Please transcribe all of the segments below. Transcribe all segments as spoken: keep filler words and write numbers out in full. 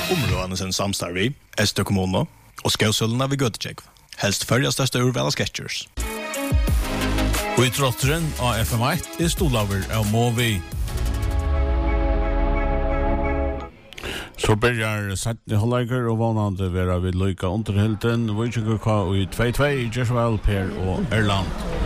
Områdene sin samstarv i Øster kommune og Skausølene ved Gøtecek. Helst følger største urval av Sketchers. Og i trotteren av F M ett er stolaver av Movi. Så börjar Sætni Halleger og vanande vera vid Løyka Underhilden, Vujtjøkker K i två två, Jesvel, Per og Erland.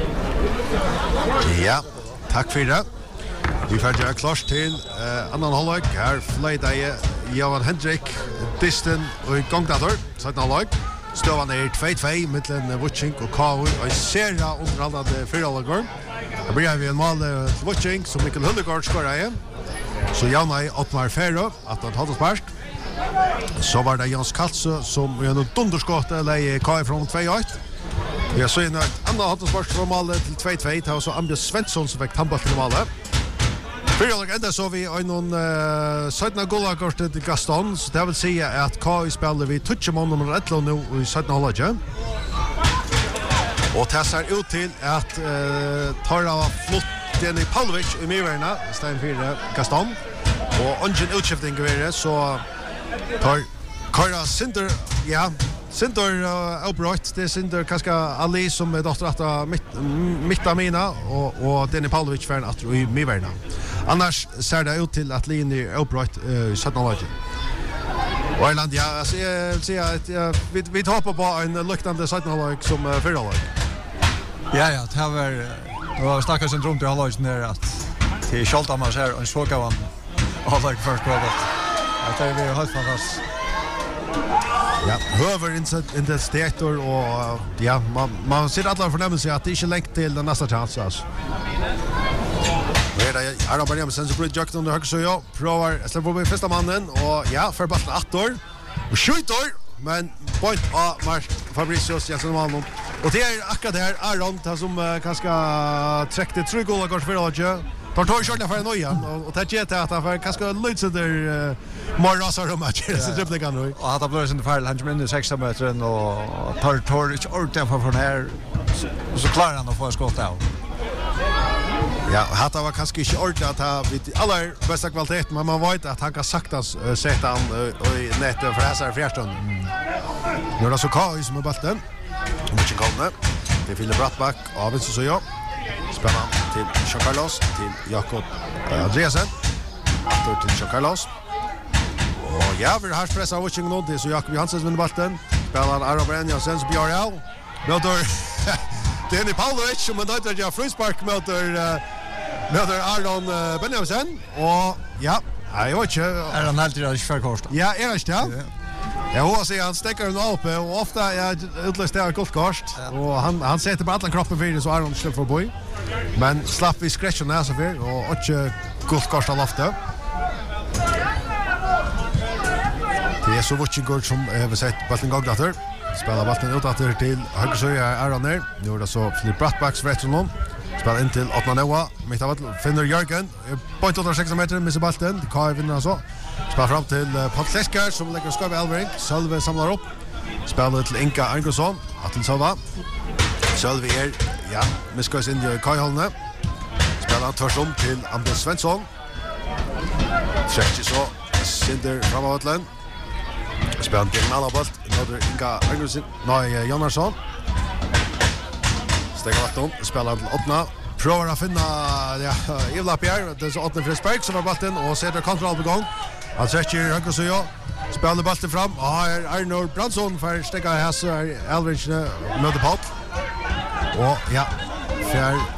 Ja, takk for det. Vi får gjøre klart til uh, annan halvøk. Her fløyde jeg Johan Hendrik, Disten og Gongdator, Sætni Halleger. Støvan er två två, mittlen Vujtjøk og K og en serie underholdende fyrhalleger. Her blir vi en mål til Vujtjøk, som Mikkel Hullegård skårer igjen. Så Janai Ottmar Ferro, at han hadde spark. Så var det Jans Kalse, som vi har noe dunderskått, leie K fra två ett. Vi har så inn et annet hadde spark fra Male til två två, det var så Ambjørn Svensson som fikk tannball til Male. Fyrhjullig enda så vi har noen uh, sytten gullakort til Gaston, så det vil si at K spiller vi Tutschemon nummer elleve nå i sytten halvøyde. Og det ser ut til at uh, Tara var flott Denny Pavlovic i Myrverna, stein fire Gaston. Og ungen utskifting i Myrverna, så tar Kara Sinter, ja, Sinter uh, Obrot, det er Sinter kanskje Ali som er dotter av Mittamina, og, og Denny Pavlovic for en atter i Myrverna. Annars ser det ut til at Lini Obrot uh, i sytten halvøyde. Og Erland, ja, altså, jeg vil si at ja, vi, vi tar på en luktande sytten halvøyde som uh, fyrre halvøyde. Ja, ja, det har vært Det var snakket sin drøm til halvøysen der at til Kjolta man ser en sågavan halvøyk først på godt. Det er vi helt fantastisk. Ja, høver intensiteter og ja, man, man ser alle fornemmelse at det ikke er lengt til den neste chans. Altså. Det er Arne Barnhjemsen som blir jøkt under høyresøya, prøver å slå på første mannen, og ja, for ballen atten år, og sjukt år, men point av Mark Fabricius Jensen Malmon. Og det er akkurat her Aron som uh, kanskje trekkte tre goler kort for Åge. Tar tog kjørte for en øye, og, og det gjør til at han får kanskje løytsetter uh, mer raser om at gjøre seg dribblinga nå. Og han har blivit sin feil, han kommer inn i seksten meteren, og tar tog ikke ordentlig for den her, og så klarer han å få en skott av. Ja, hatta var kanskje ikke ordentlig at han vid aller bästa kvalitet, men man vet at han kan saktas uh, sette han uh, i nettet for hæsar fjärstund. Mm. Nu er det så Kai som er balten. Och mycket kolne. Det är Philip Brattback av vänster så ja. Spännande till Jean Carlos, till Jakob uh, Andreasen. Åter till Jean Carlos. Och ja, vi har pressat watching nu det så Jakob Johansson vinner balten. Spelar Aron Brennjasen som blir av. Möter Denny Pavlovic som en dödar jag frispark möter uh, möter Aron uh, Benjamin och ja, jag vet inte. Är han helt rätt för kort? Ja, är det ja. Ja, hon säger han stäcker den upp och ofta är utlöst det golfkast och han han sätter på alla kroppen för det så Aron släpper för boy. Men slapp vi scratchen där så för och inte golfkast av loftet. Det är så watching goal som har sett bollen gå där. Spelar bollen ut åter till höger så är Aron där. Nu är det så Philip Brattbacks rätt från spelar in till Otman Noah. Mitt av finner Jörgen. Point under sex meter med bollen. Kai vinner så. Spelar fram till uh, Paul Klesker som lägger skab Elvering. Sölve samlar upp. Spelar till Inka Angelsson. Att Sölva. Sölve är ja, misskos in i Kai Holne. Spelar tvärstom till Anders Svensson. Checkar så Sinder framåtlen. Spelar till en annan boll. Nåder Inka Angelsson. Nej, Jonarsson. Stänger vatten. Spelar till Ottna. Prøver å finne ja, Ivla Pierre, det er så Åtne Frisberg som har ballen, og setter kontroll på gang. Han trekker høyre søya, spiller ballen fram, og her er Arnor Brandsson for å stekke hæse, Elvingene møter på. Og ja, fjær